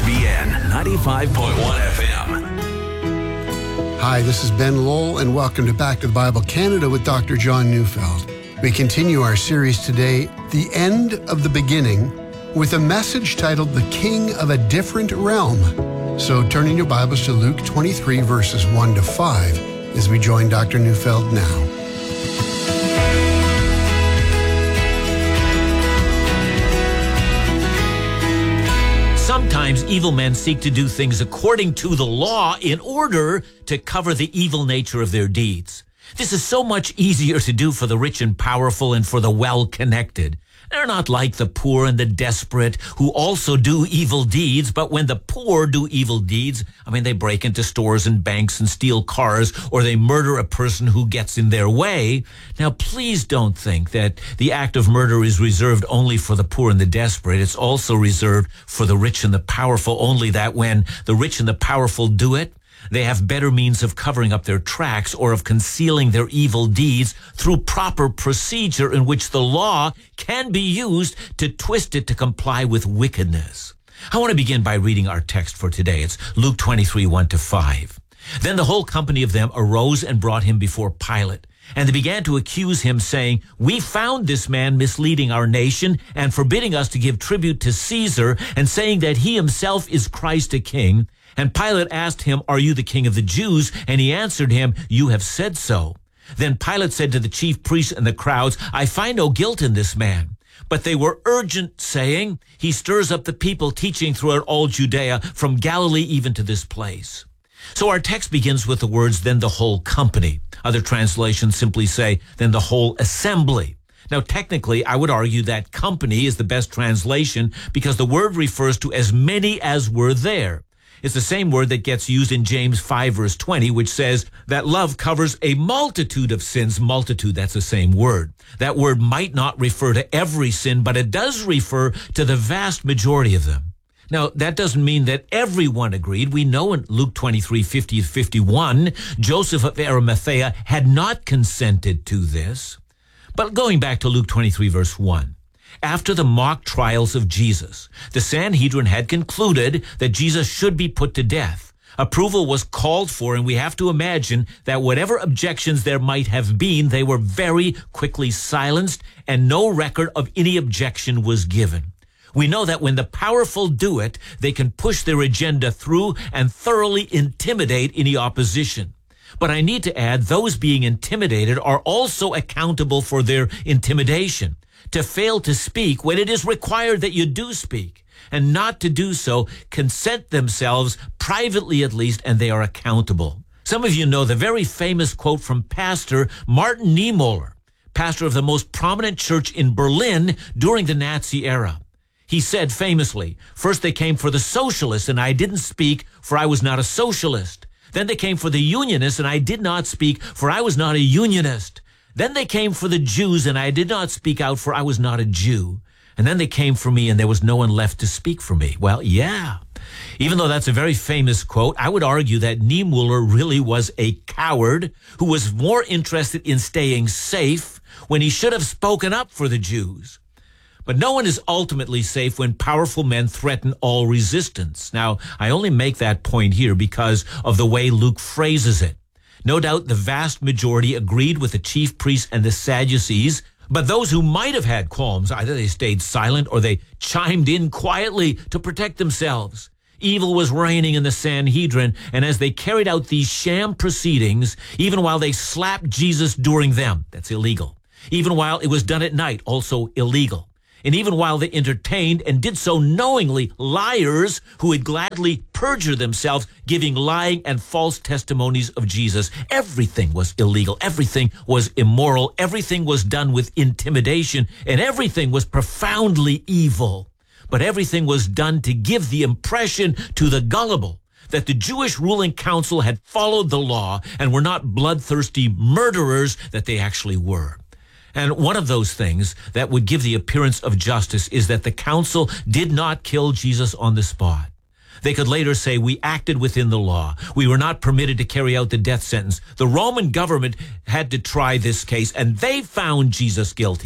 CHBN 95.1 FM. Hi, this is Ben Lowell, and welcome to Back to the Bible Canada with Dr. John Neufeld. We continue our series today, The End of the Beginning, with a message titled The King of a Different Realm. So turn in your Bibles to Luke 23, verses 1 to 5, as we join Dr. Neufeld now. Sometimes evil men seek to do things according to the law in order to cover the evil nature of their deeds. This is so much easier to do for the rich and powerful and for the well-connected. They're not like the poor and the desperate who also do evil deeds, but when the poor do evil deeds, they break into stores and banks and steal cars, or they murder a person who gets in their way. Now, please don't think that the act of murder is reserved only for the poor and the desperate. It's also reserved for the rich and the powerful, only that when the rich and the powerful do it, they have better means of covering up their tracks or of concealing their evil deeds through proper procedure in which the law can be used to twist it to comply with wickedness. I want to begin by reading our text for today. It's Luke 23, 1 to 5. Then the whole company of them arose and brought him before Pilate. And they began to accuse him, saying, "We found this man misleading our nation and forbidding us to give tribute to Caesar, and saying that he himself is Christ a king." And Pilate asked him, "Are you the king of the Jews?" And he answered him, "You have said so." Then Pilate said to the chief priests and the crowds, "I find no guilt in this man." But they were urgent, saying, "He stirs up the people, teaching throughout all Judea, from Galilee even to this place." So our text begins with the words, "Then the whole company." Other translations simply say, "Then the whole assembly." Now, technically, I would argue that company is the best translation because the word refers to as many as were there. It's the same word that gets used in James 5, verse 20, which says that love covers a multitude of sins. Multitude, that's the same word. That word might not refer to every sin, but it does refer to the vast majority of them. Now, that doesn't mean that everyone agreed. We know in Luke 23, 50 to 51, Joseph of Arimathea had not consented to this. But going back to Luke 23, verse 1, after the mock trials of Jesus, the Sanhedrin had concluded that Jesus should be put to death. Approval was called for, and we have to imagine that whatever objections there might have been, they were very quickly silenced, and no record of any objection was given. We know that when the powerful do it, they can push their agenda through and thoroughly intimidate any opposition. But I need to add, those being intimidated are also accountable for their intimidation. To fail to speak when it is required that you do speak, and not to do so, consent themselves, privately at least, and they are accountable. Some of you know the very famous quote from Pastor Martin Niemöller, pastor of the most prominent church in Berlin during the Nazi era. He said famously, "First they came for the socialists, and I didn't speak, for I was not a socialist. Then they came for the unionists, and I did not speak, for I was not a unionist. Then they came for the Jews, and I did not speak out, for I was not a Jew. And then they came for me, and there was no one left to speak for me." Well, yeah. Even though that's a very famous quote, I would argue that Niemöller really was a coward who was more interested in staying safe when he should have spoken up for the Jews. But no one is ultimately safe when powerful men threaten all resistance. Now, I only make that point here because of the way Luke phrases it. No doubt the vast majority agreed with the chief priests and the Sadducees, but those who might have had qualms, either they stayed silent or they chimed in quietly to protect themselves. Evil was reigning in the Sanhedrin, and as they carried out these sham proceedings, even while they slapped Jesus during them, that's illegal. Even while it was done at night, also illegal. And even while they entertained and did so knowingly liars who would gladly perjure themselves, giving lying and false testimonies of Jesus, everything was illegal. Everything was immoral. Everything was done with intimidation, and everything was profoundly evil. But everything was done to give the impression to the gullible that the Jewish ruling council had followed the law and were not bloodthirsty murderers that they actually were. And one of those things that would give the appearance of justice is that the council did not kill Jesus on the spot. They could later say, "We acted within the law. We were not permitted to carry out the death sentence. The Roman government had to try this case, and they found Jesus guilty."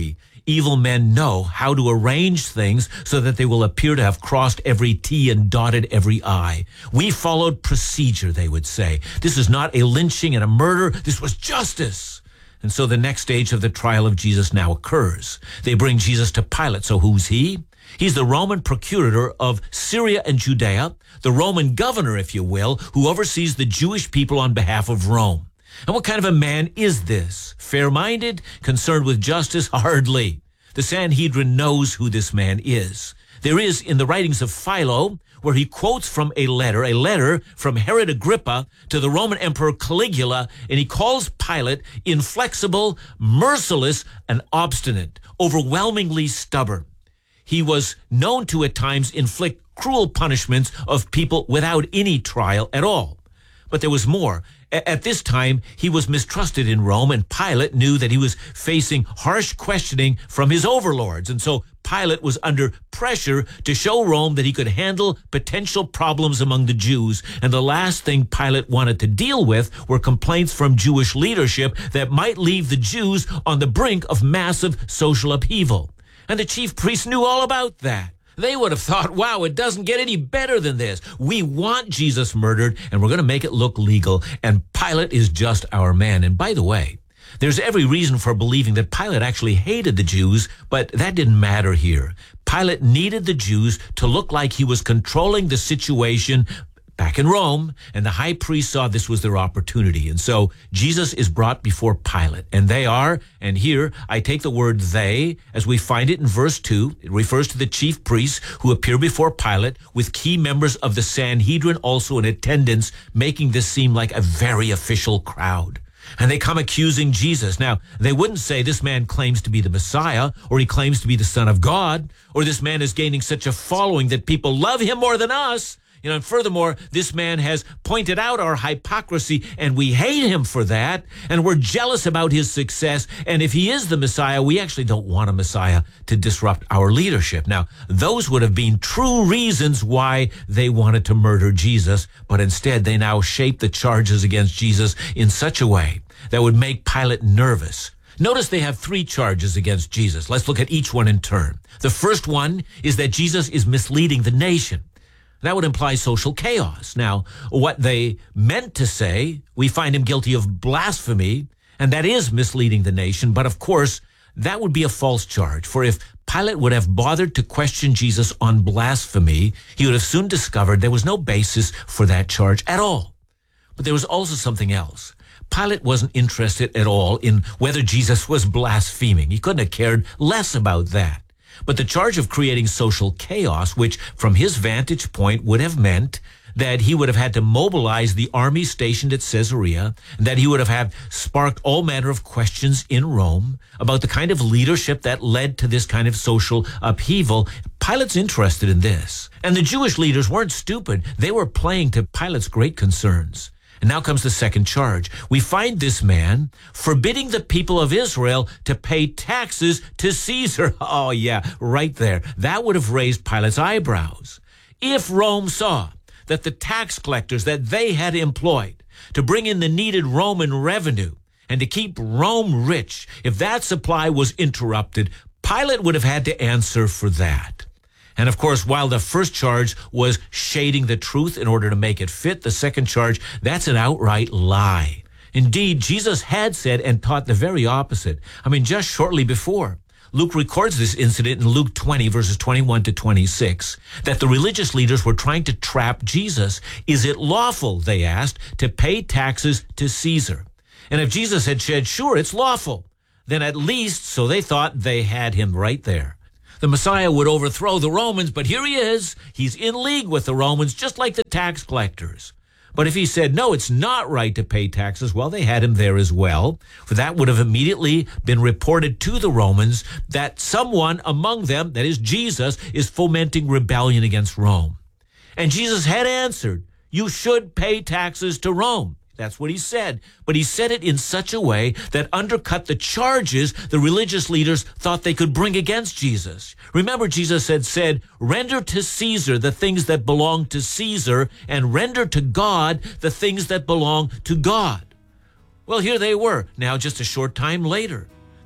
evil men know how to arrange things so that they will appear to have crossed every T and dotted every I. We followed procedure, they would say. This is not a lynching and a murder. This was justice. And so the next stage of the trial of Jesus now occurs. They bring Jesus to Pilate. So who's he? He's the Roman procurator of Syria and Judea, the Roman governor, if you will, who oversees the Jewish people on behalf of Rome. And what kind of a man is this? Fair-minded? Concerned with justice? Hardly. The Sanhedrin knows who this man is. There is, in the writings of Philo, where he quotes from a letter from Herod Agrippa to the Roman Emperor Caligula, and he calls Pilate inflexible, merciless, and obstinate, overwhelmingly stubborn. He was known to at times inflict cruel punishments of people without any trial at all. But there was more. At this time, he was mistrusted in Rome, and Pilate knew that he was facing harsh questioning from his overlords. And so Pilate was under pressure to show Rome that he could handle potential problems among the Jews. And the last thing Pilate wanted to deal with were complaints from Jewish leadership that might leave the Jews on the brink of massive social upheaval. And the chief priests knew all about that. They would have thought, wow, it doesn't get any better than this. We want Jesus murdered, and we're going to make it look legal. And Pilate is just our man. And by the way, there's every reason for believing that Pilate actually hated the Jews, but that didn't matter here. Pilate needed the Jews to look like he was controlling the situation back in Rome, and the high priest saw this was their opportunity. And so Jesus is brought before Pilate, and they are, and here I take the word they, as we find it in verse 2. It refers to the chief priests who appear before Pilate with key members of the Sanhedrin also in attendance, making this seem like a very official crowd. And they come accusing Jesus. Now, they wouldn't say this man claims to be the Messiah, or he claims to be the Son of God, or this man is gaining such a following that people love him more than us. And furthermore, this man has pointed out our hypocrisy, and we hate him for that, and we're jealous about his success. And if he is the Messiah, we actually don't want a Messiah to disrupt our leadership. Now, those would have been true reasons why they wanted to murder Jesus, but instead they now shape the charges against Jesus in such a way that would make Pilate nervous. Notice they have 3 charges against Jesus. Let's look at each one in turn. The first one is that Jesus is misleading the nation. That would imply social chaos. Now, what they meant to say, we find him guilty of blasphemy, and that is misleading the nation. But of course, that would be a false charge. For if Pilate would have bothered to question Jesus on blasphemy, he would have soon discovered there was no basis for that charge at all. But there was also something else. Pilate wasn't interested at all in whether Jesus was blaspheming. He couldn't have cared less about that. But the charge of creating social chaos, which from his vantage point would have meant that he would have had to mobilize the army stationed at Caesarea, and that he would have had sparked all manner of questions in Rome about the kind of leadership that led to this kind of social upheaval. Pilate's interested in this. And the Jewish leaders weren't stupid. They were playing to Pilate's great concerns. And now comes the second charge. We find this man forbidding the people of Israel to pay taxes to Caesar. Oh, yeah, right there. That would have raised Pilate's eyebrows. If Rome saw that the tax collectors that they had employed to bring in the needed Roman revenue and to keep Rome rich, if that supply was interrupted, Pilate would have had to answer for that. And of course, while the first charge was shading the truth in order to make it fit, the second charge, that's an outright lie. Indeed, Jesus had said and taught the very opposite. Just shortly before, Luke records this incident in Luke 20, verses 21 to 26, that the religious leaders were trying to trap Jesus. Is it lawful, they asked, to pay taxes to Caesar? And if Jesus had said, sure, it's lawful, then at least, so they thought, they had him right there. The Messiah would overthrow the Romans, but here he is. He's in league with the Romans, just like the tax collectors. But if he said, no, it's not right to pay taxes, well, they had him there as well. For that would have immediately been reported to the Romans that someone among them, that is Jesus, is fomenting rebellion against Rome. And Jesus had answered, you should pay taxes to Rome. That's what he said. But he said it in such a way that undercut the charges the religious leaders thought they could bring against Jesus. Remember, Jesus had said, render to Caesar the things that belong to Caesar, and render to God the things that belong to God. Well, here they were, now just a short time later.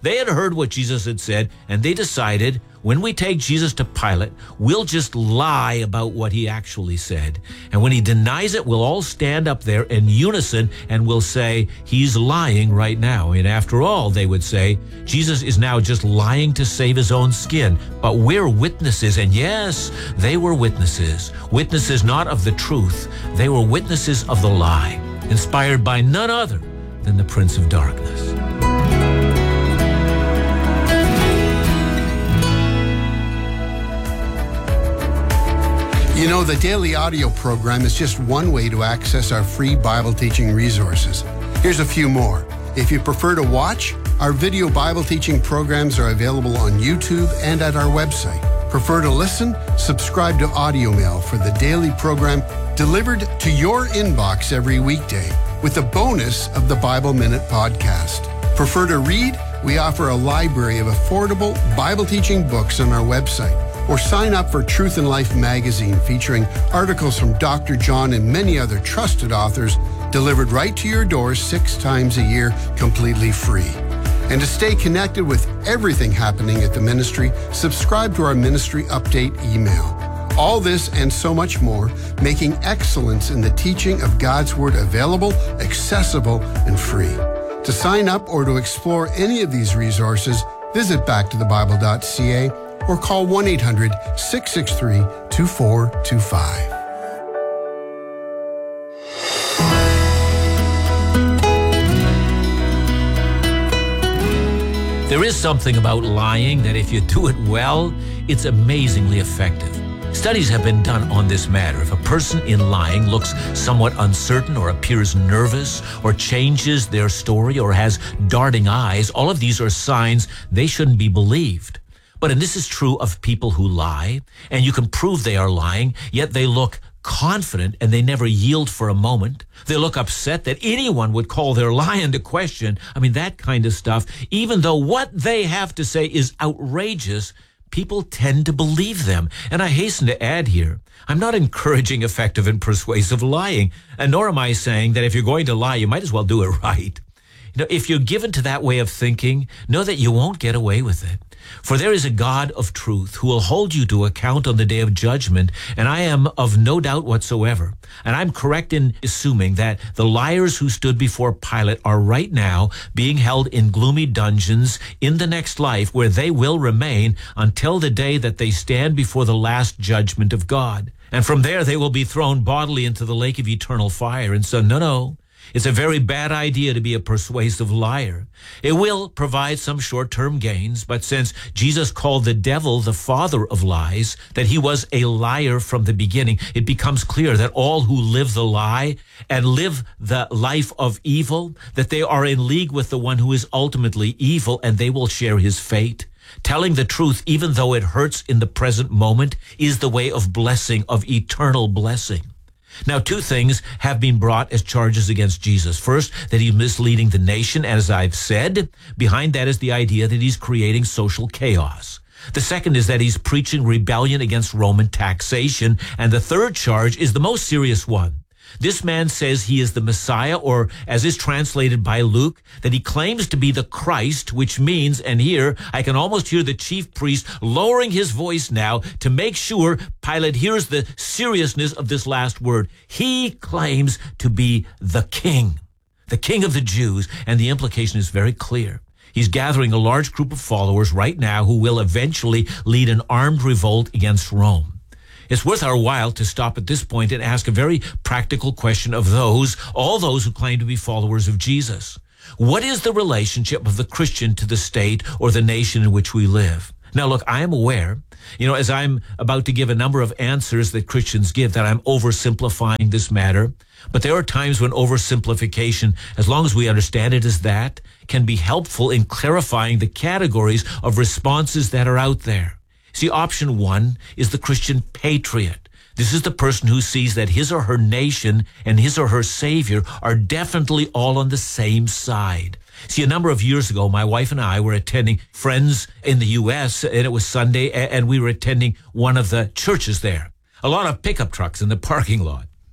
They had heard what Jesus had said, and they decided, when we take Jesus to Pilate, we'll just lie about what he actually said. And when he denies it, we'll all stand up there in unison and we'll say, he's lying right now. And after all, they would say, Jesus is now just lying to save his own skin. But we're witnesses. And yes, they were witnesses. Witnesses not of the truth. They were witnesses of the lie, inspired by none other than the Prince of Darkness. You know, the daily audio program is just one way to access our free Bible teaching resources. Here's a few more. If you prefer to watch, our video Bible teaching programs are available on YouTube and at our website. Prefer to listen? Subscribe to Audio Mail for the daily program delivered to your inbox every weekday with a bonus of the Bible Minute podcast. Prefer to read? We offer a library of affordable Bible teaching books on our website. Or sign up for Truth and Life magazine featuring articles from Dr. John and many other trusted authors delivered right to your door 6 times a year completely free. And to stay connected with everything happening at the ministry, subscribe to our ministry update email. All this and so much more, making excellence in the teaching of God's Word available, accessible, and free. To sign up or to explore any of these resources, visit backtothebible.ca or call 1-800-663-2425. There is something about lying that if you do it well, it's amazingly effective. Studies have been done on this matter. If a person in lying looks somewhat uncertain or appears nervous or changes their story or has darting eyes, all of these are signs they shouldn't be believed. And this is true of people who lie, and you can prove they are lying, yet they look confident and they never yield for a moment. They look upset that anyone would call their lie into question. I mean, that kind of stuff. Even though what they have to say is outrageous, people tend to believe them. And I hasten to add here, I'm not encouraging effective and persuasive lying, and nor am I saying that if you're going to lie, you might as well do it right. You know, if you're given to that way of thinking, know that you won't get away with it. For there is a God of truth who will hold you to account on the day of judgment, and I am of no doubt whatsoever. And I'm correct in assuming that the liars who stood before Pilate are right now being held in gloomy dungeons in the next life, where they will remain until the day that they stand before the last judgment of God. And from there they will be thrown bodily into the lake of eternal fire. And so, no. It's a very bad idea to be a persuasive liar. It will provide some short-term gains, but since Jesus called the devil the father of lies, that he was a liar from the beginning, it becomes clear that all who live the lie and live the life of evil, that they are in league with the one who is ultimately evil, and they will share his fate. Telling the truth, even though it hurts in the present moment, is the way of blessing, of eternal blessing. Now, 2 things have been brought as charges against Jesus. First, that he's misleading the nation, as I've said. Behind that is the idea that he's creating social chaos. The second is that he's preaching rebellion against Roman taxation. And the third charge is the most serious one. This man says he is the Messiah, or as is translated by Luke, that he claims to be the Christ, which means, and here I can almost hear the chief priest lowering his voice now to make sure Pilate hears the seriousness of this last word. He claims to be the king of the Jews, and the implication is very clear. He's gathering a large group of followers right now who will eventually lead an armed revolt against Rome. It's worth our while to stop at this point and ask a very practical question of all those who claim to be followers of Jesus. What is the relationship of the Christian to the state or the nation in which we live? Now, look, I am aware, as I'm about to give a number of answers that Christians give, that I'm oversimplifying this matter. But there are times when oversimplification, as long as we understand it as that, can be helpful in clarifying the categories of responses that are out there. See, option 1 is the Christian patriot. This is the person who sees that his or her nation and his or her Savior are definitely all on the same side. See, a number of years ago, my wife and I were attending friends in the U.S., and it was Sunday, and we were attending one of the churches there. A lot of pickup trucks in the parking lot.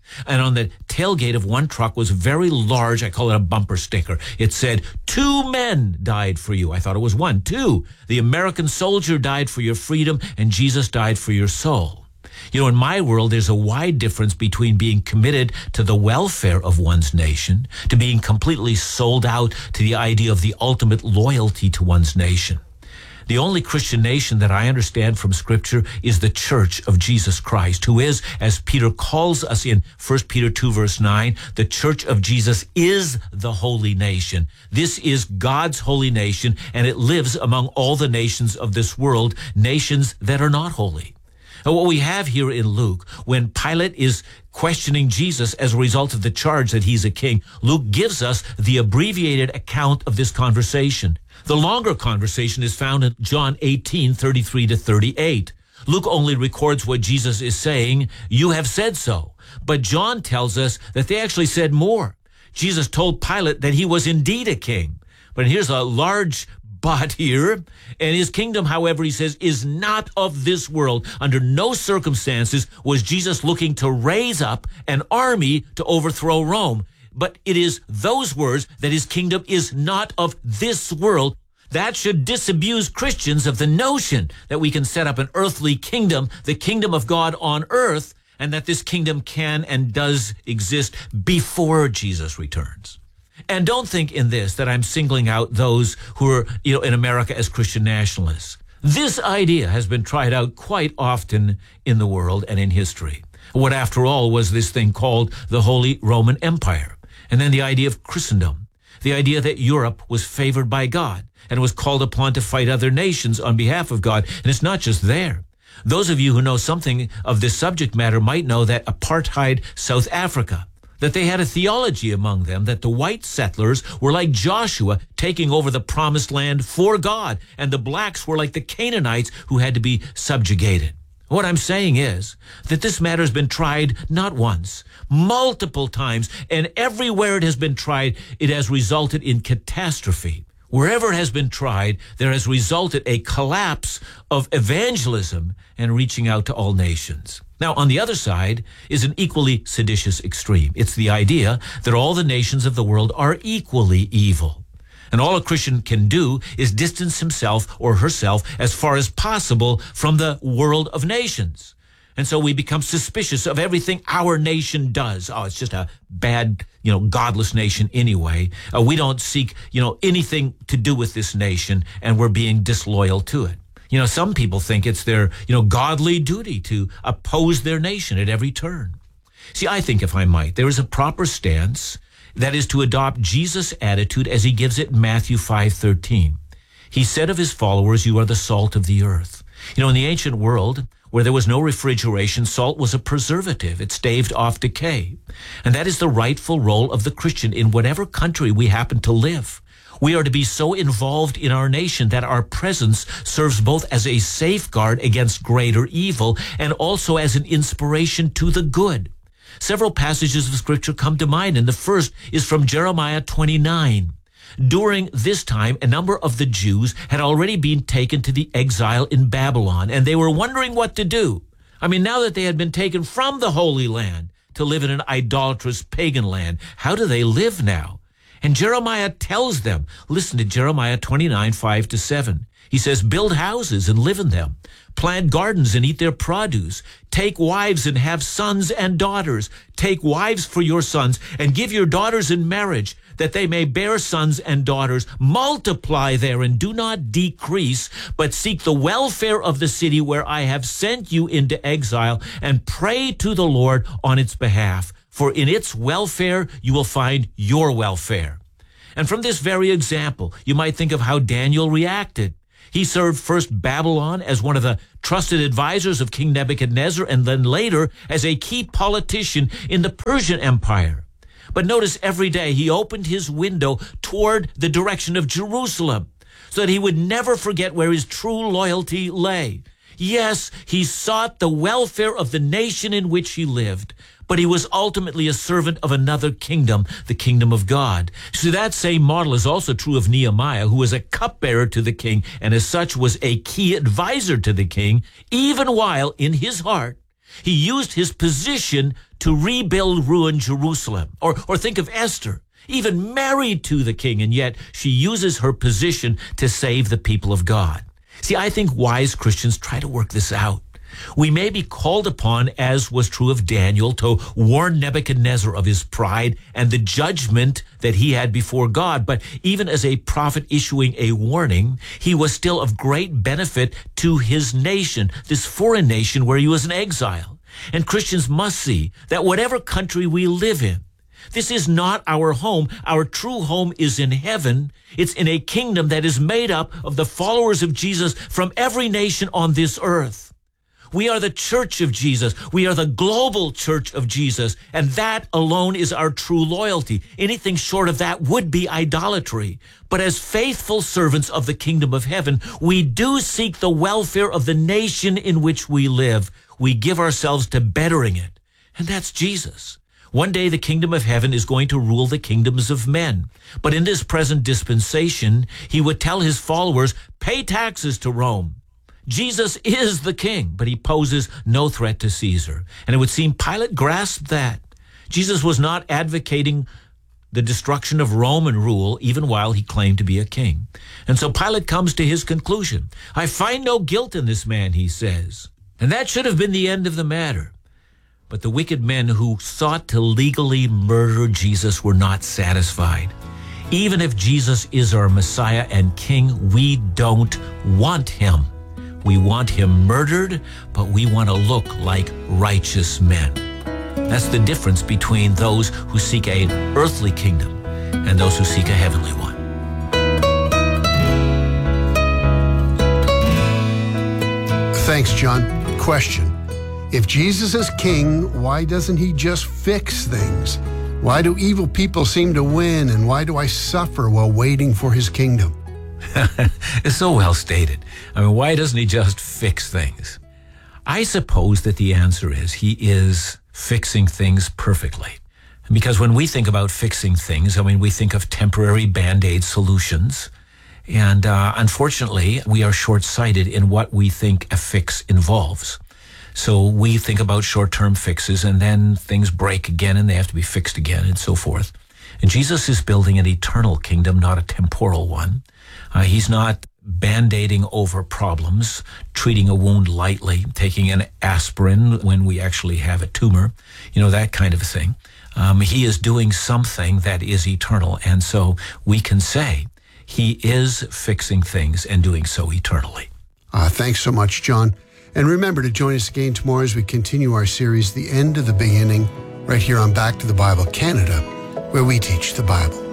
And on the tailgate of one truck was very large, I call it a bumper sticker. It said, 2 men died for you. I thought it was 1. 2, the American soldier died for your freedom, and Jesus died for your soul. You know, in my world, there's a wide difference between being committed to the welfare of one's nation, to being completely sold out to the idea of the ultimate loyalty to one's nation. The only Christian nation that I understand from Scripture is the Church of Jesus Christ, who is, as Peter calls us in 1 Peter 2, verse 9, the Church of Jesus is the holy nation. This is God's holy nation, and it lives among all the nations of this world, nations that are not holy. And what we have here in Luke, when Pilate is questioning Jesus as a result of the charge that he's a king, Luke gives us the abbreviated account of this conversation. The longer conversation is found in John 18, 33 to 38. Luke only records what Jesus is saying, "You have said so." But John tells us that they actually said more. Jesus told Pilate that he was indeed a king. But here's a large but here, and his kingdom, however, he says, is not of this world. Under no circumstances was Jesus looking to raise up an army to overthrow Rome. But it is those words that his kingdom is not of this world. That should disabuse Christians of the notion that we can set up an earthly kingdom, the kingdom of God on earth, and that this kingdom can and does exist before Jesus returns. And don't think in this that I'm singling out those who are, in America as Christian nationalists. This idea has been tried out quite often in the world and in history. What, after all, was this thing called the Holy Roman Empire? And then the idea of Christendom, the idea that Europe was favored by God and was called upon to fight other nations on behalf of God. And it's not just there. Those of you who know something of this subject matter might know that apartheid South Africa, that they had a theology among them that the white settlers were like Joshua taking over the promised land for God, and the blacks were like the Canaanites who had to be subjugated. What I'm saying is that this matter has been tried not once, multiple times, and everywhere it has been tried, it has resulted in catastrophe. Wherever it has been tried, there has resulted a collapse of evangelism and reaching out to all nations. Now, on the other side is an equally seditious extreme. It's the idea that all the nations of the world are equally evil. And all a Christian can do is distance himself or herself as far as possible from the world of nations. And so we become suspicious of everything our nation does. Oh, it's just a bad, godless nation anyway. We don't seek, anything to do with this nation, and we're being disloyal to it. Some people think it's their, godly duty to oppose their nation at every turn. See, I think, if I might, there is a proper stance that is to adopt Jesus' attitude as he gives it in Matthew 5:13. He said of his followers, "You are the salt of the earth." In the ancient world, where there was no refrigeration, salt was a preservative. It staved off decay. And that is the rightful role of the Christian in whatever country we happen to live. We are to be so involved in our nation that our presence serves both as a safeguard against greater evil and also as an inspiration to the good. Several passages of Scripture come to mind, and the first is from Jeremiah 29. During this time, a number of the Jews had already been taken to the exile in Babylon, and they were wondering what to do. Now that they had been taken from the Holy Land to live in an idolatrous pagan land, how do they live now? And Jeremiah tells them, listen to Jeremiah 29, 5-7. He says, "Build houses and live in them. Plant gardens and eat their produce. Take wives and have sons and daughters. Take wives for your sons and give your daughters in marriage, that they may bear sons and daughters. Multiply there and do not decrease, but seek the welfare of the city where I have sent you into exile, and pray to the Lord on its behalf. For in its welfare you will find your welfare." And from this very example, you might think of how Daniel reacted. He served first Babylon as one of the trusted advisors of King Nebuchadnezzar, and then later as a key politician in the Persian Empire. But notice every day he opened his window toward the direction of Jerusalem so that he would never forget where his true loyalty lay. Yes, he sought the welfare of the nation in which he lived, but he was ultimately a servant of another kingdom, the kingdom of God. So that same model is also true of Nehemiah, who was a cupbearer to the king, and as such was a key advisor to the king, even while in his heart He used his position to rebuild ruined Jerusalem. Or think of Esther, even married to the king, and yet she uses her position to save the people of God. See, I think wise Christians try to work this out. We may be called upon, as was true of Daniel, to warn Nebuchadnezzar of his pride and the judgment that he had before God. But even as a prophet issuing a warning, he was still of great benefit to his nation, this foreign nation where he was in exile. And Christians must see that whatever country we live in, this is not our home. Our true home is in heaven. It's in a kingdom that is made up of the followers of Jesus from every nation on this earth. We are the church of Jesus. We are the global church of Jesus. And that alone is our true loyalty. Anything short of that would be idolatry. But as faithful servants of the kingdom of heaven, we do seek the welfare of the nation in which we live. We give ourselves to bettering it. And that's Jesus. One day the kingdom of heaven is going to rule the kingdoms of men. But in this present dispensation, he would tell his followers, pay taxes to Rome. Jesus is the king, but he poses no threat to Caesar. And it would seem Pilate grasped that. Jesus was not advocating the destruction of Roman rule, even while he claimed to be a king. And so Pilate comes to his conclusion. I find no guilt in this man, he says. And that should have been the end of the matter. But the wicked men who sought to legally murder Jesus were not satisfied. Even if Jesus is our Messiah and King, we don't want him. We want him murdered, but we want to look like righteous men. That's the difference between those who seek an earthly kingdom and those who seek a heavenly one. Thanks, John. Question. If Jesus is king, why doesn't he just fix things? Why do evil people seem to win, and why do I suffer while waiting for his kingdom? It's so well stated. I mean, why doesn't he just fix things? I suppose that the answer is he is fixing things perfectly. Because when we think about fixing things, I mean, we think of temporary Band-Aid solutions. And unfortunately, we are short-sighted in what we think a fix involves. So we think about short-term fixes, and then things break again and they have to be fixed again and so forth. And Jesus is building an eternal kingdom, not a temporal one. He's not Band-Aiding over problems, treating a wound lightly, taking an aspirin when we actually have a tumor, that kind of thing. He is doing something that is eternal. And so we can say he is fixing things and doing so eternally. Thanks so much, John. And remember to join us again tomorrow as we continue our series, The End of the Beginning, right here on Back to the Bible Canada, where we teach the Bible.